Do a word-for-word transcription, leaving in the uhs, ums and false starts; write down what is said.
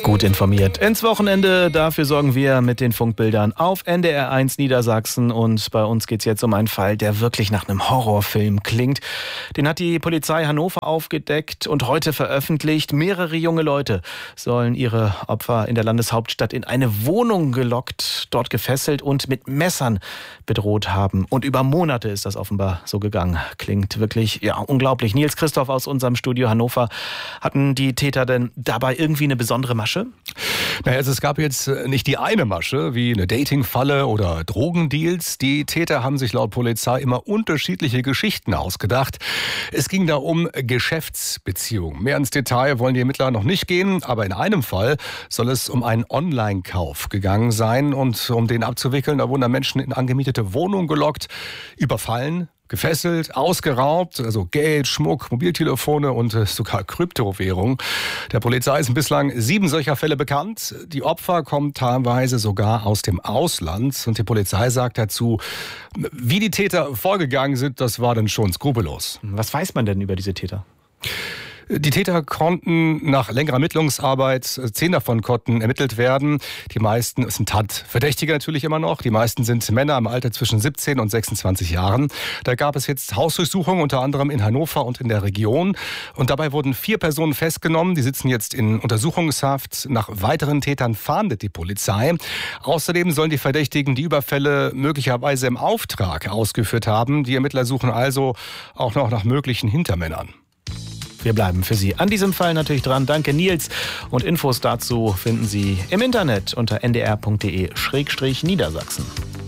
Gut informiert ins Wochenende. Dafür sorgen wir mit den Funkbildern auf N D R eins Niedersachsen. Und bei uns geht es jetzt um einen Fall, der wirklich nach einem Horrorfilm klingt. Den hat die Polizei Hannover aufgedeckt und heute veröffentlicht. Mehrere junge Leute sollen ihre Opfer in der Landeshauptstadt in eine Wohnung gelockt, dort gefesselt und mit Messern bedroht haben. Und über Monate ist das offenbar so gegangen. Klingt wirklich ja unglaublich. Nils Christoph aus unserem Studio Hannover. Hatten die Täter denn dabei irgendwie eine besondere Masche? Naja, also es gab jetzt nicht die eine Masche, wie eine Datingfalle oder Drogendeals. Die Täter haben sich laut Polizei immer unterschiedliche Geschichten ausgedacht. Es ging da um Geschäftsbeziehungen. Mehr ins Detail wollen die Ermittler noch nicht gehen, aber in einem Fall soll es um einen Online-Kauf gegangen sein. Und um den abzuwickeln, da wurden da Menschen in angemietete Wohnungen gelockt, überfallen, gefesselt, ausgeraubt, also Geld, Schmuck, Mobiltelefone und sogar Kryptowährung. Der Polizei sind bislang sieben solcher Fälle bekannt. Die Opfer kommen teilweise sogar aus dem Ausland. Und die Polizei sagt dazu, wie die Täter vorgegangen sind, das war dann schon skrupellos. Was weiß man denn über diese Täter? Die Täter konnten nach längerer Ermittlungsarbeit, zehn davon konnten ermittelt werden. Die meisten, es sind Tatverdächtige natürlich immer noch, die meisten sind Männer im Alter zwischen siebzehn und sechsundzwanzig Jahren. Da gab es jetzt Hausdurchsuchungen, unter anderem in Hannover und in der Region. Und dabei wurden vier Personen festgenommen, die sitzen jetzt in Untersuchungshaft. Nach weiteren Tätern fahndet die Polizei. Außerdem sollen die Verdächtigen die Überfälle möglicherweise im Auftrag ausgeführt haben. Die Ermittler suchen also auch noch nach möglichen Hintermännern. Wir bleiben für Sie an diesem Fall natürlich dran. Danke, Nils. Und Infos dazu finden Sie im Internet unter n d r punkt d e Schrägstrich Niedersachsen.